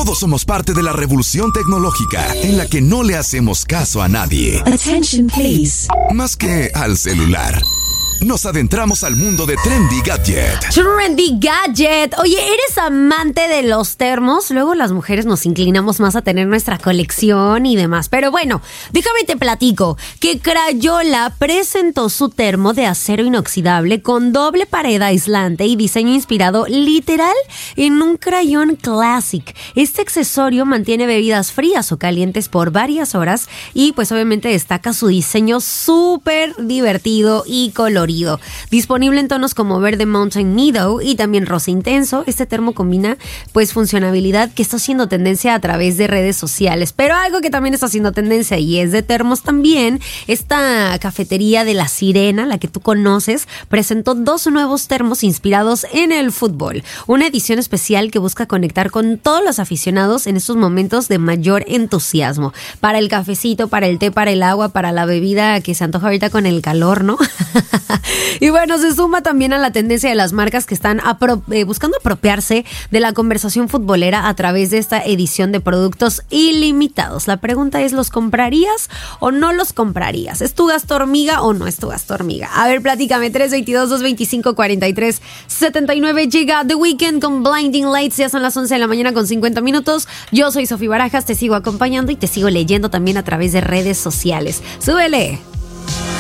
Todos somos parte de la revolución tecnológica en la que no le hacemos caso a nadie. Attention, please. Más que al celular. Nos adentramos al mundo de Trendy Gadget. Trendy Gadget. Oye, ¿eres amante de los termos? Luego las mujeres nos inclinamos más a tener nuestra colección y demás. Pero bueno, déjame te platico que Crayola presentó su termo de acero inoxidable con doble pared aislante y diseño inspirado literal en un crayón classic. Este accesorio mantiene bebidas frías o calientes por varias horas y pues obviamente destaca su diseño súper divertido y colorido. Disponible en tonos como verde Mountain Meadow y también rosa intenso, este termo combina pues funcionalidad que está haciendo tendencia a través de redes sociales. Pero algo que también está haciendo tendencia y es de termos también, esta cafetería de La Sirena, la que tú conoces, presentó 2 nuevos termos inspirados en el fútbol. Una edición especial que busca conectar con todos los aficionados en estos momentos de mayor entusiasmo. Para el cafecito, para el té, para el agua, para la bebida que se antoja ahorita con el calor, ¿no? Y bueno, se suma también a la tendencia de las marcas que están buscando apropiarse de la conversación futbolera a través de esta edición de productos ilimitados. La pregunta es, ¿los comprarías o no los comprarías? ¿Es tu gasto hormiga o no es tu gasto hormiga? A ver, platícame, 322-225-4379. Llega The Weeknd con Blinding Lights, ya son las 11 de la mañana con 50 minutos. Yo soy Sofía Barajas, te sigo acompañando y te sigo leyendo también a través de redes sociales. ¡Súbele!